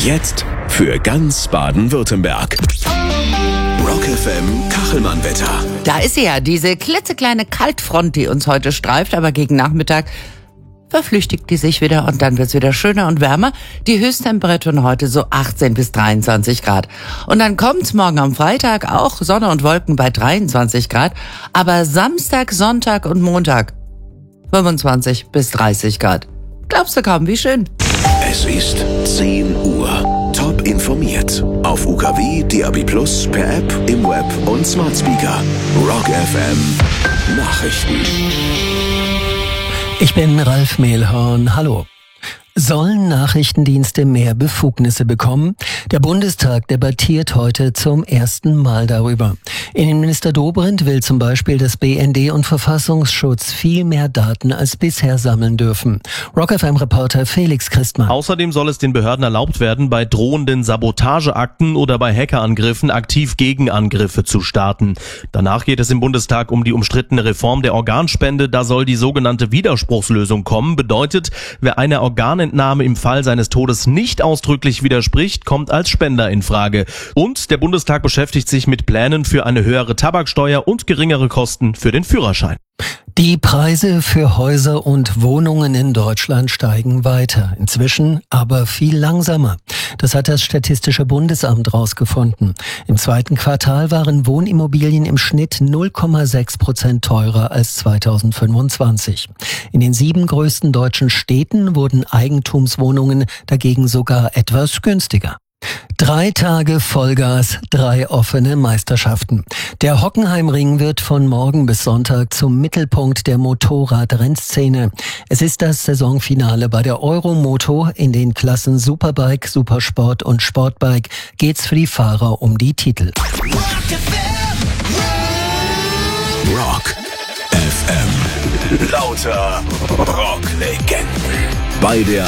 Jetzt für ganz Baden-Württemberg. Rock FM Kachelmann-Wetter. Da ist sie ja, diese klitzekleine Kaltfront, die uns heute streift, aber gegen Nachmittag verflüchtigt die sich wieder und dann wird's wieder schöner und wärmer. Die Höchsttemperaturen heute so 18 bis 23 Grad. Und dann kommt's morgen am Freitag auch Sonne und Wolken bei 23 Grad, aber Samstag, Sonntag und Montag 25 bis 30 Grad. Glaubst du kaum, wie schön. Es ist 10 Uhr. Top informiert. Auf UKW, DAB+, per App, im Web und Smart Speaker. Rock FM Nachrichten. Ich bin Ralf Mehlhorn. Hallo. Sollen Nachrichtendienste mehr Befugnisse bekommen? Der Bundestag debattiert heute zum ersten Mal darüber. Innenminister Dobrindt will zum Beispiel, dass BND und Verfassungsschutz viel mehr Daten als bisher sammeln dürfen. Rock FM-Reporter Felix Christmann. Außerdem soll es den Behörden erlaubt werden, bei drohenden Sabotageakten oder bei Hackerangriffen aktiv Gegenangriffe zu starten. Danach geht es im Bundestag um die umstrittene Reform der Organspende. Da soll die sogenannte Widerspruchslösung kommen. Bedeutet, wer eine Organentnahme im Fall seines Todes nicht ausdrücklich widerspricht, kommt als Spender in Frage. Und der Bundestag beschäftigt sich mit Plänen für eine höhere Tabaksteuer und geringere Kosten für den Führerschein. Die Preise für Häuser und Wohnungen in Deutschland steigen weiter. Inzwischen aber viel langsamer. Das hat das Statistische Bundesamt rausgefunden. Im zweiten Quartal waren Wohnimmobilien im Schnitt 0,6% teurer als 2025. In den 7 größten deutschen Städten wurden Eigentumswohnungen dagegen sogar etwas günstiger. 3 Tage Vollgas, 3 offene Meisterschaften. Der Hockenheimring wird von morgen bis Sonntag zum Mittelpunkt der Motorradrennszene. Es ist das Saisonfinale bei der Euromoto. In den Klassen Superbike, Supersport und Sportbike geht's für die Fahrer um die Titel. Rock FM. Lauter Rocklegenden. Bei der